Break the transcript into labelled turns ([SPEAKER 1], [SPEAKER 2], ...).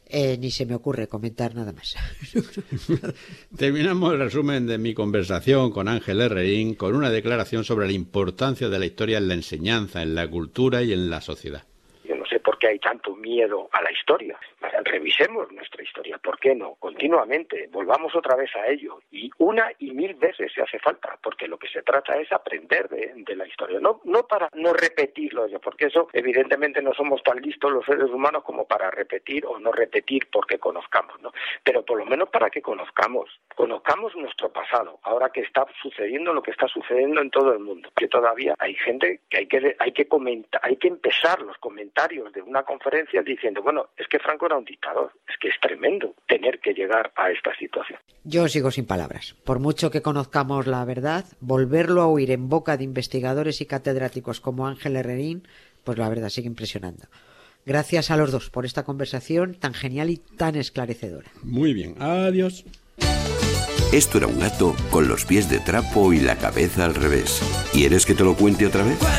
[SPEAKER 1] Ni se me ocurre comentar nada más.
[SPEAKER 2] Terminamos el resumen de mi conversación con Ángel Herrerín con una declaración sobre la importancia de la historia en la enseñanza, en la cultura y en la sociedad.
[SPEAKER 3] Yo no sé por qué hay tanto miedo a la historia. Revisemos nuestra historia, ¿por qué no? Continuamente, volvamos otra vez a ello. Y una y mil veces se hace falta, porque lo que se trata es aprender de la historia. No para no repetirlo, porque eso evidentemente no somos tan listos los seres humanos como para repetir o no repetir porque conozcamos, ¿no? Pero por lo menos para que conozcamos nuestro pasado, ahora que está sucediendo lo que está sucediendo en todo el mundo. Que todavía hay gente que hay que comentar, hay que empezar los comentarios de una conferencia diciendo, bueno, es que Franco era un dictador. Es que es tremendo tener que llegar a esta situación.
[SPEAKER 1] Yo sigo sin palabras. Por mucho que conozcamos la verdad, volverlo a oír en boca de investigadores y catedráticos como Ángel Herrerín, pues la verdad sigue impresionando. Gracias a los dos por esta conversación tan genial y tan esclarecedora.
[SPEAKER 2] Muy bien, adiós.
[SPEAKER 4] Esto era un gato con los pies de trapo y la cabeza al revés. ¿Quieres que te lo cuente otra vez?